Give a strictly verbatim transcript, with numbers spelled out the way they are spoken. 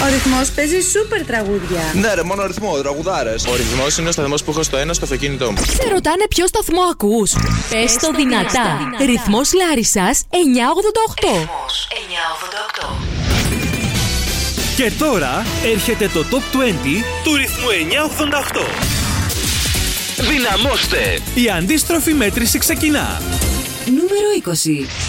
Ο ρυθμός παίζει σούπερ τραγούδια. Ναι, ρε, μόνο ρυθμό, τραγουδάρες. Ο ρυθμός είναι ο σταθμός που έχω στο ένα στο αυτοκίνητό μου. Σε ρωτάνε ποιο σταθμό ακούς. Πες το δυνατά. Ρυθμός Λάρισσας εννιακόσια ογδόντα οκτώ. Ρυθμός εννιακόσια ογδόντα οκτώ. Και τώρα έρχεται το Top είκοσι του ρυθμού εννιακόσια ογδόντα οκτώ. Δυναμώστε! Η αντίστροφη μέτρηση ξεκινά. Νούμερο είκοσι.